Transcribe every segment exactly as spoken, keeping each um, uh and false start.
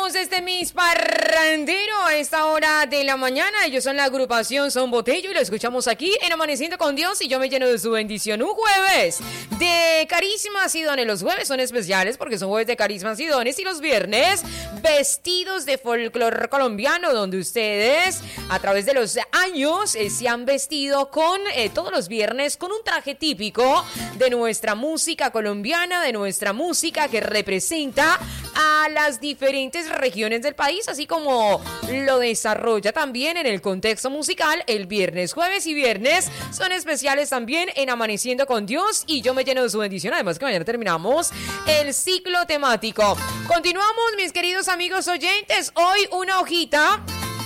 Arrancamos este Mis Parrandero a esta hora de la mañana. Ellos son la agrupación Son Botello y lo escuchamos aquí en Amaneciendo con Dios y yo me lleno de su bendición. Un jueves de carismas y dones. Los jueves son especiales porque son jueves de carismas y dones y los viernes vestidos de folclore colombiano, donde ustedes a través de los años eh, se han vestido con eh, todos los viernes con un traje típico de nuestra música colombiana, de nuestra música que representa a las diferentes regiones del país, así como lo desarrolla también en el contexto musical. El viernes, jueves y viernes son especiales también en Amaneciendo con Dios y yo me lleno de su bendición. Además que mañana terminamos el ciclo temático. Continuamos, mis queridos amigos oyentes. Hoy una hojita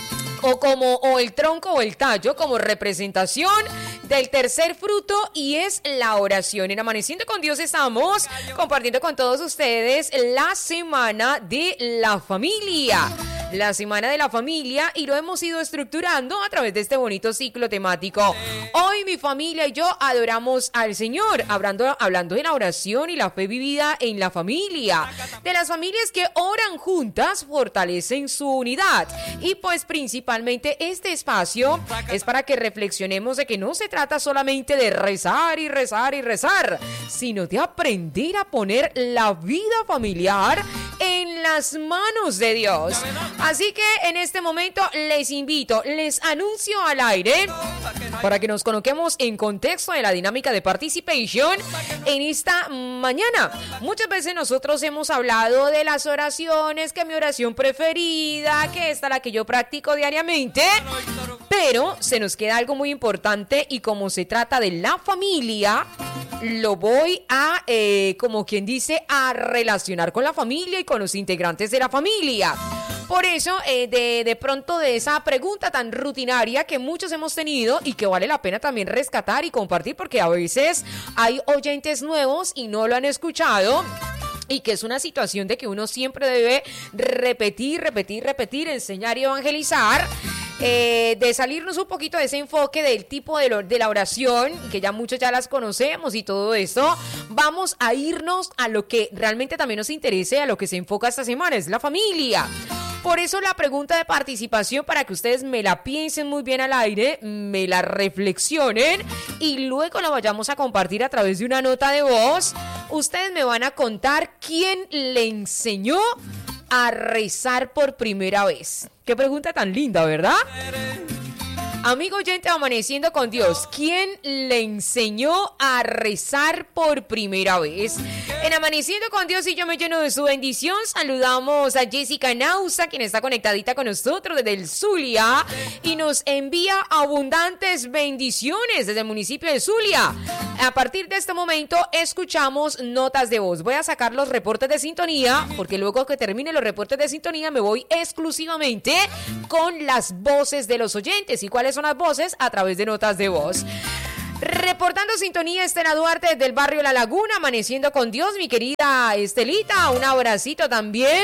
o como o el tronco o el tallo como representación del tercer fruto y es la oración. En Amaneciendo con Dios estamos compartiendo con todos ustedes la semana de la familia. La semana de la familia y lo hemos ido estructurando a través de este bonito ciclo temático. Hoy mi familia y yo adoramos al Señor, hablando, hablando de la oración y la fe vivida en la familia. De las familias que oran juntas fortalecen su unidad. Y pues principalmente este espacio es para que reflexionemos de que no se trata solamente de rezar y rezar y rezar, sino de aprender a poner la vida familiar en las manos de Dios. Así que en este momento les invito, les anuncio al aire para que nos coloquemos en contexto de la dinámica de participation en esta mañana. Muchas veces nosotros hemos hablado de las oraciones, que mi oración preferida, que esta es la que yo practico diariamente, pero se nos queda algo muy importante y como se trata de la familia, lo voy a, eh, como quien dice, a relacionar con la familia y con los integrantes de la familia. Por eso, eh, de, de pronto de esa pregunta tan rutinaria que muchos hemos tenido y que vale la pena también rescatar y compartir porque a veces hay oyentes nuevos y no lo han escuchado. Y que es una situación de que uno siempre debe repetir, repetir, repetir, enseñar y evangelizar. Eh, de salirnos un poquito de ese enfoque del tipo de, lo, de la oración, que ya muchos ya las conocemos y todo esto, vamos a irnos a lo que realmente también nos interesa, a lo que se enfoca esta semana, es la familia. Por eso la pregunta de participación, para que ustedes me la piensen muy bien al aire, me la reflexionen y luego la vayamos a compartir a través de una nota de voz. Ustedes me van a contar quién le enseñó a rezar por primera vez. Qué pregunta tan linda, ¿verdad? Amigo oyente, Amaneciendo con Dios, ¿quién le enseñó a rezar por primera vez? En Amaneciendo con Dios y yo me lleno de su bendición, saludamos a Jessica Nausa, quien está conectadita con nosotros desde el Zulia y nos envía abundantes bendiciones desde el municipio de Zulia. A partir de este momento escuchamos notas de voz. Voy a sacar los reportes de sintonía porque luego que termine los reportes de sintonía me voy exclusivamente con las voces de los oyentes. ¿Y cuáles son las voces? A través de notas de voz. Reportando sintonía, Estela Duarte desde el barrio La Laguna, Amaneciendo con Dios, mi querida Estelita, un abracito también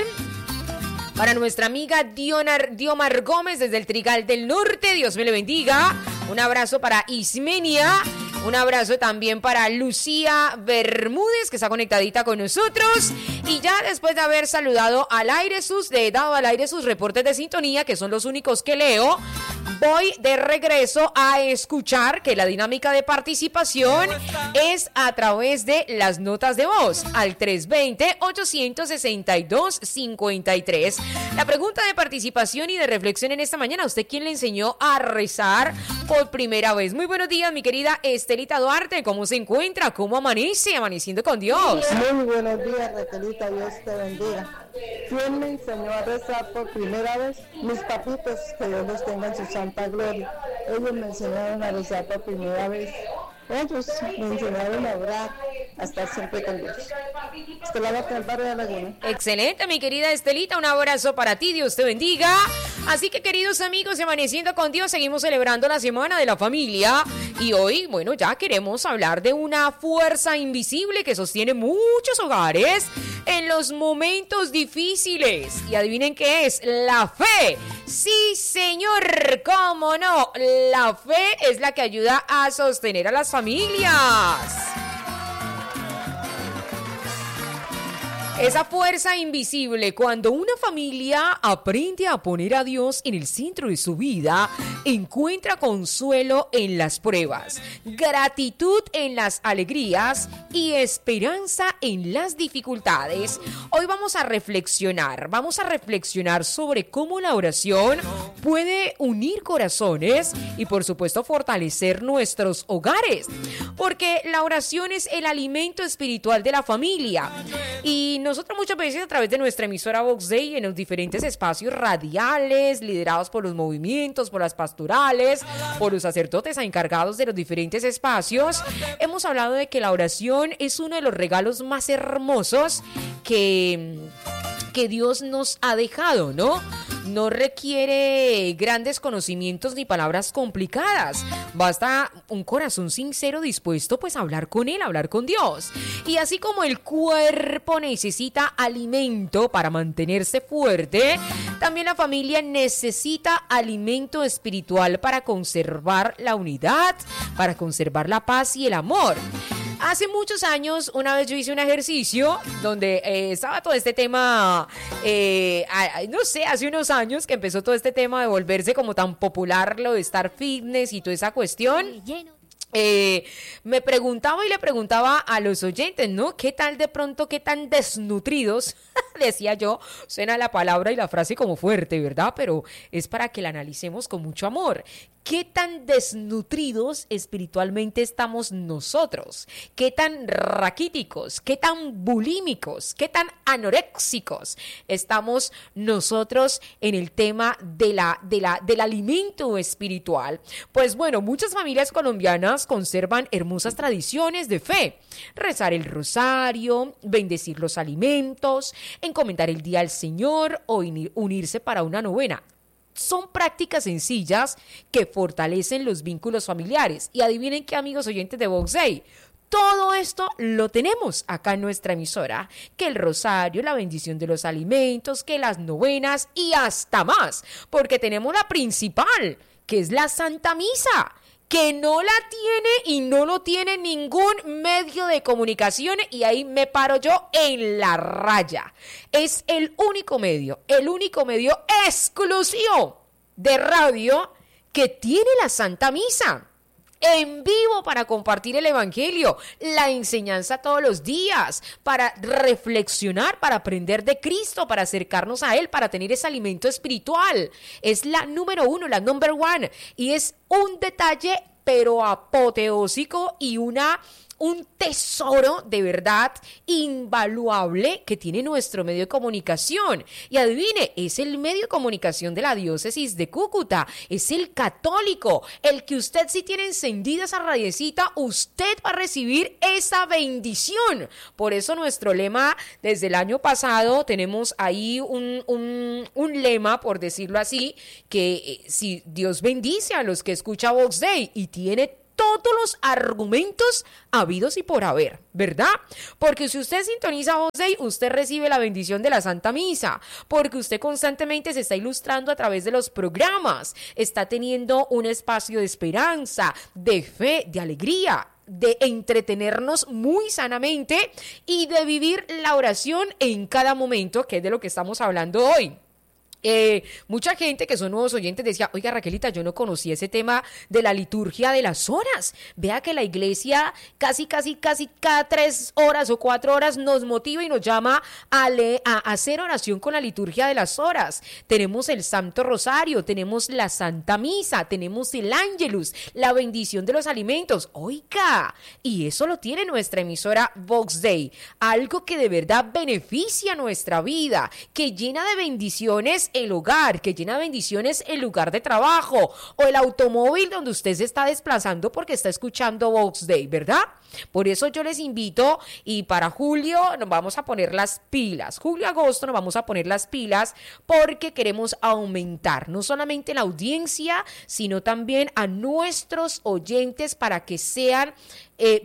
para nuestra amiga Dionar, Diomar Gómez desde el Trigal del Norte, Dios me le bendiga. Un abrazo para Ismenia, un abrazo también para Lucía Bermúdez, que está conectadita con nosotros. Y ya después de haber saludado al aire sus, de dado al aire sus reportes de sintonía, que son los únicos que leo, voy de regreso a escuchar que la dinámica de participación es a través de las notas de voz al tres dos cero, ocho seis dos, cinco tres. La pregunta de participación y de reflexión en esta mañana, ¿a usted quién le enseñó a rezar por primera vez? Muy buenos días, mi querida Estelita Duarte, ¿cómo se encuentra? ¿Cómo amanece? Amaneciendo con Dios. Muy buenos días, Raquelita, Dios te bendiga. ¿Quién me enseñó a rezar por primera vez? Mis papitos, que Dios los tenga en su santa gloria. Ellos me enseñaron a rezar por primera vez. Ellos me enseñaron a orar, a estar siempre con Dios. Estela Duarte del barrio de La Laguna. Excelente, mi querida Estelita, un abrazo para ti, Dios te bendiga. Así que, queridos amigos, Amaneciendo con Dios, seguimos celebrando la Semana de la Familia. Y hoy, bueno, ya queremos hablar de una fuerza invisible que sostiene muchos hogares en los momentos difíciles. Y adivinen qué es, la fe. Sí, señor, cómo no, la fe es la que ayuda a sostener a las familias. Esa fuerza invisible, cuando una familia aprende a poner a Dios en el centro de su vida, encuentra consuelo en las pruebas, gratitud en las alegrías y esperanza en las dificultades. Hoy vamos a reflexionar, vamos a reflexionar sobre cómo la oración puede unir corazones y por supuesto fortalecer nuestros hogares, porque la oración es el alimento espiritual de la familia. Y nosotros muchas veces a través de nuestra emisora Vox Dei en los diferentes espacios radiales liderados por los movimientos, por las pastorales, por los sacerdotes encargados de los diferentes espacios, hemos hablado de que la oración es uno de los regalos más hermosos que, que Dios nos ha dejado, ¿no? No requiere grandes conocimientos ni palabras complicadas. Basta un corazón sincero dispuesto pues a hablar con Él, a hablar con Dios. Y así como el cuerpo necesita alimento para mantenerse fuerte, también la familia necesita alimento espiritual para conservar la unidad, para conservar la paz y el amor. Hace muchos años, una vez yo hice un ejercicio donde eh, estaba todo este tema, eh, a, no sé, hace unos años que empezó todo este tema de volverse como tan popular lo de estar fitness y toda esa cuestión. Eh, me preguntaba y le preguntaba a los oyentes, ¿no? ¿Qué tal de pronto, qué tan desnutridos? Decía yo, suena la palabra y la frase como fuerte, ¿verdad? Pero es para que la analicemos con mucho amor. ¿Qué tan desnutridos espiritualmente estamos nosotros? ¿Qué tan raquíticos? ¿Qué tan bulímicos? ¿Qué tan anoréxicos estamos nosotros en el tema de la, de la, del alimento espiritual? Pues bueno, muchas familias colombianas conservan hermosas tradiciones de fe. Rezar el rosario, bendecir los alimentos, encomendar el día al Señor o unirse para una novena. Son prácticas sencillas que fortalecen los vínculos familiares. Y adivinen qué, amigos oyentes de Vox Dei, todo esto lo tenemos acá en nuestra emisora, que el rosario, la bendición de los alimentos, que las novenas y hasta más, porque tenemos la principal, que es la Santa Misa, que no la tiene y no lo tiene ningún medio de comunicación, y ahí me paro yo en la raya. Es el único medio, el único medio exclusivo de radio que tiene la Santa Misa en vivo para compartir el evangelio, la enseñanza todos los días, para reflexionar, para aprender de Cristo, para acercarnos a Él, para tener ese alimento espiritual. Es la número uno, la number one, y es un detalle pero apoteósico y una un tesoro de verdad invaluable que tiene nuestro medio de comunicación. Y adivine, es el medio de comunicación de la diócesis de Cúcuta, es el católico, el que usted, si tiene encendida esa radiecita, usted va a recibir esa bendición. Por eso nuestro lema desde el año pasado, tenemos ahí un, un, un lema, por decirlo así, que eh, si Dios bendice a los que escucha Vox Dei, y tiene todos los argumentos habidos y por haber, ¿verdad? Porque si usted sintoniza Vox Dei, usted recibe la bendición de la Santa Misa, porque usted constantemente se está ilustrando a través de los programas, está teniendo un espacio de esperanza, de fe, de alegría, de entretenernos muy sanamente y de vivir la oración en cada momento, que es de lo que estamos hablando hoy. Eh, mucha gente que son nuevos oyentes decía, oiga, Raquelita, yo no conocía ese tema de la liturgia de las horas. Vea que la iglesia casi, casi, casi cada tres horas o cuatro horas nos motiva y nos llama a, le- a hacer oración con la liturgia de las horas. Tenemos el Santo Rosario, tenemos la Santa Misa, tenemos el Ángelus, la bendición de los alimentos. Oiga, y eso lo tiene nuestra emisora Vox Dei, algo que de verdad beneficia nuestra vida, que llena de bendiciones el hogar, que llena de bendiciones el lugar de trabajo o el automóvil donde usted se está desplazando porque está escuchando Vox Dei, ¿verdad? Por eso yo les invito, y para julio nos vamos a poner las pilas, julio-agosto nos vamos a poner las pilas, porque queremos aumentar no solamente la audiencia, sino también a nuestros oyentes para que sean eh,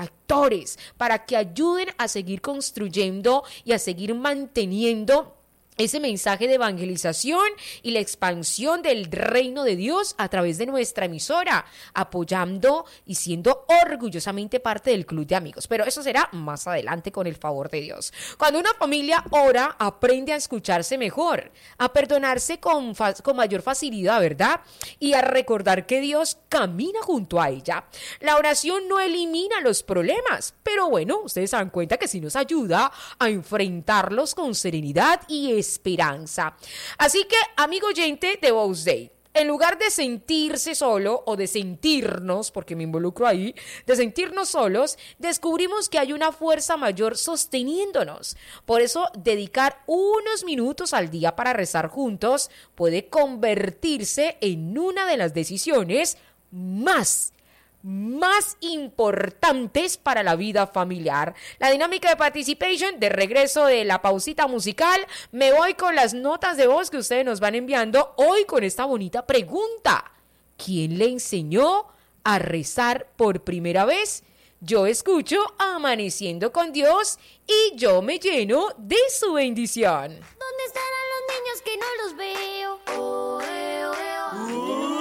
benefactores, para que ayuden a seguir construyendo y a seguir manteniendo ese mensaje de evangelización y la expansión del reino de Dios a través de nuestra emisora, apoyando y siendo orgullosamente parte del club de amigos. Pero eso será más adelante con el favor de Dios. Cuando una familia ora, aprende a escucharse mejor, a perdonarse con, fa- con mayor facilidad, ¿verdad? Y a recordar que Dios camina junto a ella. La oración no elimina los problemas, pero bueno, ustedes se dan cuenta que sí nos ayuda a enfrentarlos con serenidad y esperanza. Así que, amigo oyente de Voz Day, en lugar de sentirse solo o de sentirnos, porque me involucro ahí, de sentirnos solos, descubrimos que hay una fuerza mayor sosteniéndonos. Por eso, dedicar unos minutos al día para rezar juntos puede convertirse en una de las decisiones más más importantes para la vida familiar. La dinámica de participation, de regreso de la pausita musical, me voy con las notas de voz que ustedes nos van enviando hoy con esta bonita pregunta. ¿Quién le enseñó a rezar por primera vez? Yo escucho Amaneciendo con Dios y yo me lleno de su bendición. ¿Dónde estarán los niños que no los veo? Oh, eh, oh, eh, oh.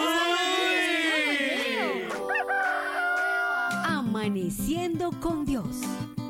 Amaneciendo con Dios.